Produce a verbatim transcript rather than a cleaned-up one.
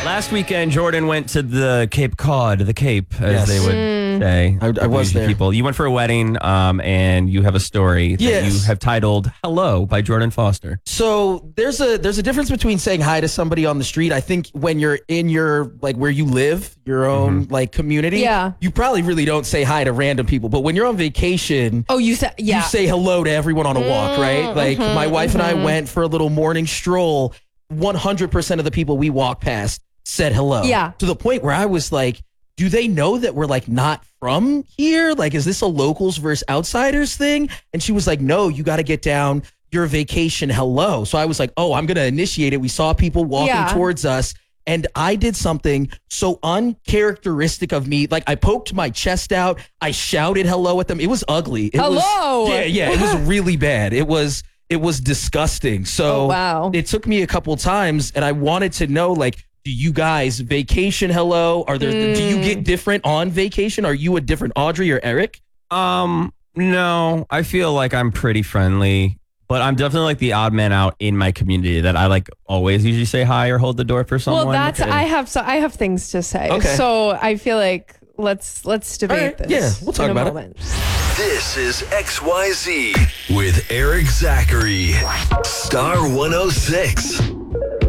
Last weekend, Jordan went to the Cape Cod, the Cape, as Yes. they would Mm. say. I- I was Bougie there. People. You went for a wedding, um, and you have a story that Yes. you have titled "Hello" by Jordan Foster. So there's a there's a difference between saying hi to somebody on the street. I think when you're in your like where you live, your own like community, Yeah. you probably really don't say hi to random people. But when you're on vacation, Oh, you said, yeah. you say hello to everyone on a walk, right? Like mhm, my wife and I mhm. went for a little morning stroll. one hundred percent of the people we walked past said hello. Yeah. To the point where I was like, do they know that we're like not from here? Like, is this a locals versus outsiders thing? And she was like, no, you got to get down your vacation hello. So I was like, oh, I'm going to initiate it. We saw people walking Yeah. towards us. And I did something so uncharacteristic of me. Like I poked my chest out. I shouted hello at them. It was ugly. It Hello. Was, yeah, yeah. It was really bad. It was it was disgusting. So Oh, wow. it took me a couple times, and I wanted to know, like, do you guys vacation hello? Are there do you Mm. get different on vacation? Are you a different Audrey or Eric? Um, no, I feel like I'm pretty friendly, but I'm definitely like the odd man out in my community that I like always usually say hi or hold the door for someone. Well, that's Okay. I have so I have things to say. Okay. So I feel like let's let's debate right, this. yeah, we'll talk in a about it. moment. This is X Y Z with Eric Zachary. Star one oh six.